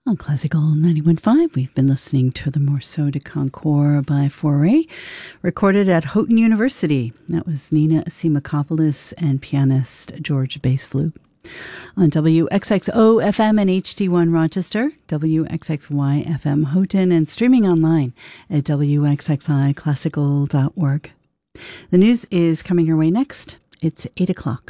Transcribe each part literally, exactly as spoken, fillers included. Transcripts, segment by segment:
On Classical ninety-one point five, we've been listening to the Morceau de Concord by Fauré, recorded at Houghton University. That was Nina Simakopoulos and pianist George Bassflute. On W X X O F M and H D one Rochester, W X X Y F M Houghton, and streaming online at W X X I classical dot org. The news is coming your way next. It's eight o'clock.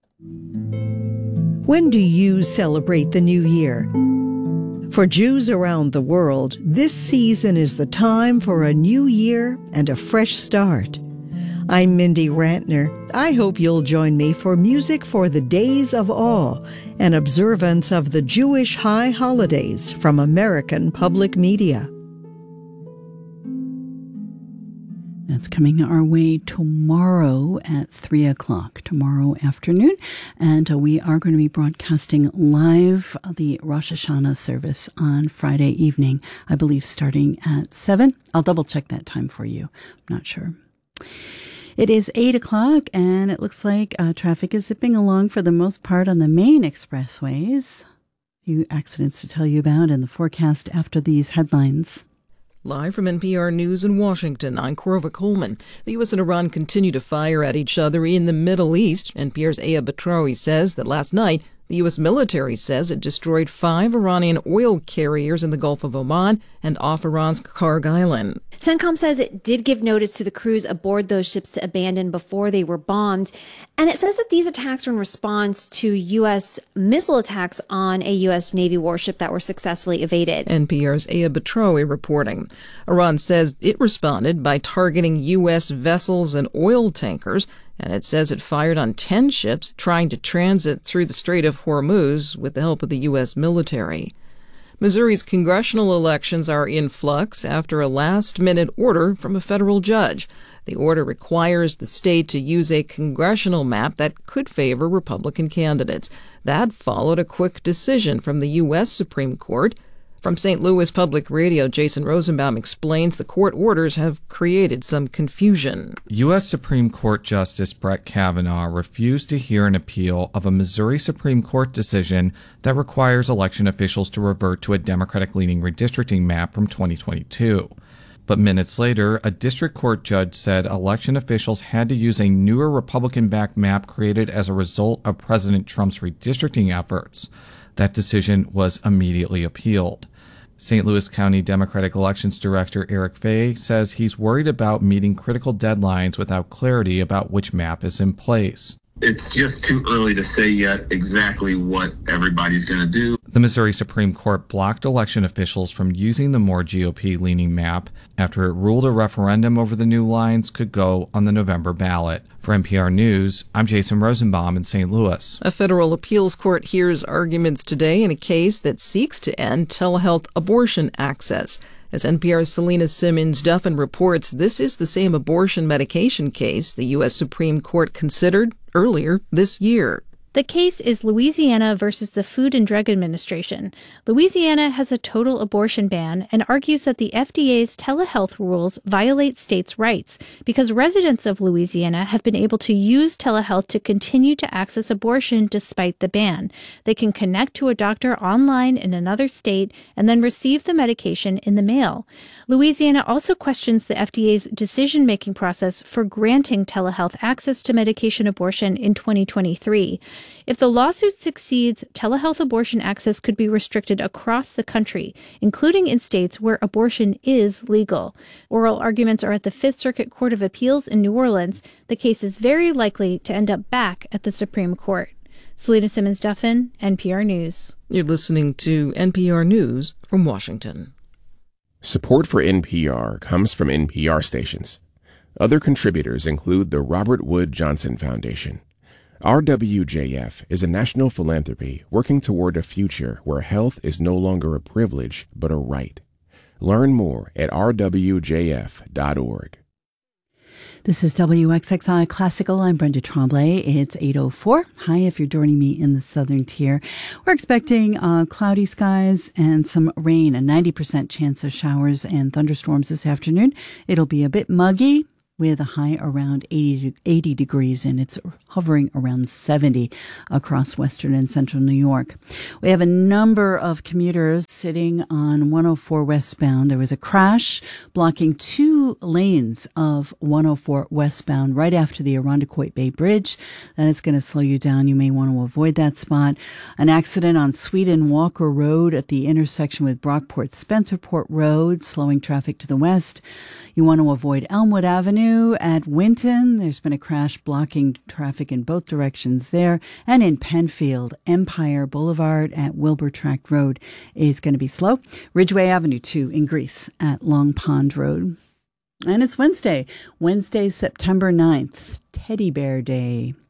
When do you celebrate the new year? For Jews around the world, this season is the time for a new year and a fresh start. I'm Mindy Rantner. I hope you'll join me for Music for the Days of Awe, an observance of the Jewish high holidays from American Public Media. That's coming our way tomorrow at three o'clock, tomorrow afternoon. And uh, we are going to be broadcasting live the Rosh Hashanah service on Friday evening, I believe starting at seven. I'll double check that time for you. I'm not sure. It is eight o'clock, and it looks like uh, traffic is zipping along for the most part on the main expressways. A few accidents to tell you about in the forecast after these headlines. Live from N P R News in Washington, I'm Korva Coleman. The U S and Iran continue to fire at each other in the Middle East. N P R's Aya Batraoui says that last night, the U S military says it destroyed five Iranian oil carriers in the Gulf of Oman and off Iran's Karg Island. CENTCOM says it did give notice to the crews aboard those ships to abandon before they were bombed. And it says that these attacks were in response to U S missile attacks on a U S Navy warship that were successfully evaded. N P R's Aya Batraoui reporting. Iran says it responded by targeting U S vessels and oil tankers, and it says it fired on ten ships trying to transit through the Strait of Hormuz with the help of the U S military. Missouri's congressional elections are in flux after a last-minute order from a federal judge. The order requires the state to use a congressional map that could favor Republican candidates. That followed a quick decision from the U S Supreme Court. From Saint Louis Public Radio, Jason Rosenbaum explains the court orders have created some confusion. U S Supreme Court Justice Brett Kavanaugh refused to hear an appeal of a Missouri Supreme Court decision that requires election officials to revert to a Democratic-leaning redistricting map from twenty twenty-two. But minutes later, a district court judge said election officials had to use a newer Republican-backed map created as a result of President Trump's redistricting efforts. That decision was immediately appealed. Saint Louis County Democratic Elections Director Eric Fay says he's worried about meeting critical deadlines without clarity about which map is in place. It's just too early to say yet exactly what everybody's going to do. The Missouri Supreme Court blocked election officials from using the more G O P-leaning map after it ruled a referendum over the new lines could go on the November ballot. For N P R News, I'm Jason Rosenbaum in Saint Louis. A federal appeals court hears arguments today in a case that seeks to end telehealth abortion access. As N P R's Selena Simmons-Duffin reports, this is the same abortion medication case the U S Supreme Court considered earlier this year. The case is Louisiana versus the Food and Drug Administration. Louisiana has a total abortion ban and argues that the F D A's telehealth rules violate states' rights because residents of Louisiana have been able to use telehealth to continue to access abortion despite the ban. They can connect to a doctor online in another state and then receive the medication in the mail. Louisiana also questions the F D A's decision-making process for granting telehealth access to medication abortion in twenty twenty-three. If the lawsuit succeeds, telehealth abortion access could be restricted across the country, including in states where abortion is legal. Oral arguments are at the Fifth Circuit Court of Appeals in New Orleans. The case is very likely to end up back at the Supreme Court. Selena Simmons-Duffin, N P R News. You're listening to N P R News from Washington. Support for N P R comes from N P R stations. Other contributors include the Robert Wood Johnson Foundation. R W J F is a national philanthropy working toward a future where health is no longer a privilege but a right. Learn more at r w j f dot org. This is W X X I Classical. I'm Brenda Tremblay. It's eight oh four. Hi, if you're joining me in the southern tier. We're expecting uh, cloudy skies and some rain, a ninety percent chance of showers and thunderstorms this afternoon. It'll be a bit muggy. with a high around eighty, eighty degrees, and it's hovering around seventy across western and central New York. We have a number of commuters sitting on one oh four westbound. There was a crash blocking two lanes of one oh four westbound right after the Irondequoit Bay Bridge. That is going to slow you down. You may want to avoid that spot. An accident on Sweden Walker Road at the intersection with Brockport Spencerport Road, slowing traffic to the west. You want to avoid Elmwood Avenue at Winton. There's been a crash blocking traffic in both directions there. And in Penfield, Empire Boulevard at Wilbur Tract Road is going to be slow. Ridgeway Avenue, too, in Greece at Long Pond Road. And it's Wednesday, Wednesday, September ninth, Teddy Bear Day.